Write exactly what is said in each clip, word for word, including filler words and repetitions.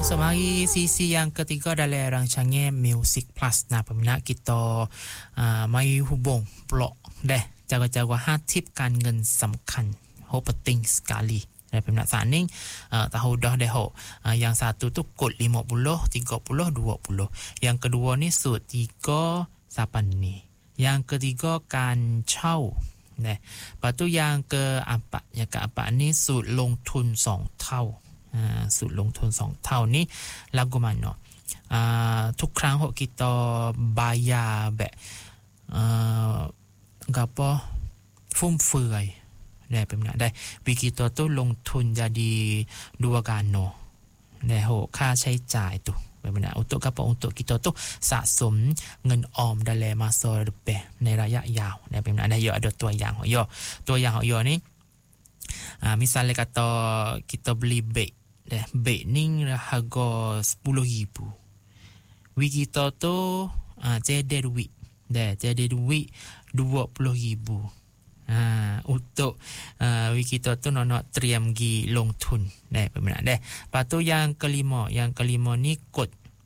So mari sisi yang ketiga dalam rancangan Music Plus. Nah, peminat kita uh, mari hubung blog deh cara-cara hatipkan งินสำคัญ ho penting sekali. Dan peminat saning uh, tahu dah deh ho. Uh, yang satu tu kod lima puluh, tiga puluh, dua puluh. Yang kedua ni sud tiga sapan ni. Yang ketiga kan chau. Nah, lepas tu yang keempat, yang keempat ni sud ลงทุนสองเท่า Uh, สูตรลงทุนสองเท่านี้ lagu mana uh, ทุกครั้ง kita bayar แบบ uh, apa ฟุ่มเฟือยได้เป็นไงได้วิ kita tu ลงทุน jadi dua gano ได้โหค่าใช้จ่ายtu เป็นไง untuk apa untuk kita tu สะสมเงินออม dalam masa depan ในระยะยาวได้เป็นไงได้ ada ตัวอย่างyo ตัวอย่างyo ni uh, misalnya kata kita beli beg dah beg ni harga sepuluh ribu. Wi kita tu ah jadi duit. Dah jadi duit dua puluh ribu. Ha untuk uh, wi kita tu nak nak triam gi ลงทุน dah peminat dah. Lepas tu yang kelima, yang kelima ni kod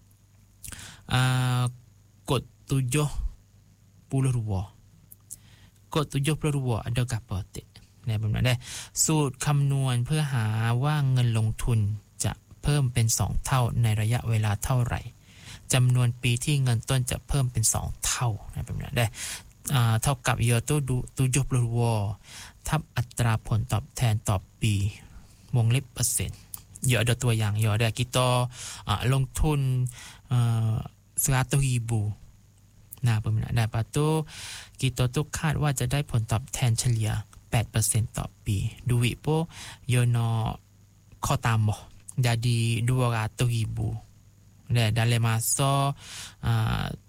uh, kod tujuh puluh dua. Kod tujuh puluh dua ada apa tak? นะแบบนั้นได้สูตรคำนวณเพื่อหาว่าเงินลงทุนจะเพิ่มเป็นสองเท่าในระยะเวลาเท่าไหร่จำนวนปีที่เงินต้นจะเพิ่มเป็นสองเท่านะแบบนั้นได้อ่าเท่ากับยอตุtujuh puluh duaทับอัตราผลตอบแทนต่อปีวงเล็บเปอร์เซ็นต์ยอดตัวอย่างยอดได้ kita อ่าลงทุนเอ่อseratus ribu nah แบบนั้นได้ปะตุ kita ตุคาดว่าจะได้ผลตอบแทนเฉลี่ยแปดเปอร์เซ็นต์ ต่อปีดูวิโปโยนอข้อตามบ่jadi dua ratus ribu dan dalam masa uh,